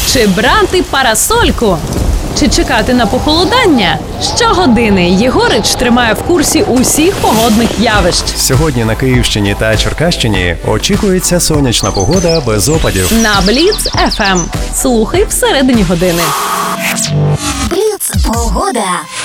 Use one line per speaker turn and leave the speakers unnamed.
Чи брати парасольку? Чи чекати на похолодання? Щогодини Єгорич тримає в курсі усіх погодних явищ.
Сьогодні на Київщині та Черкащині очікується сонячна погода без опадів.
На Бліц FM. Слухай всередині години.
Бліц погода.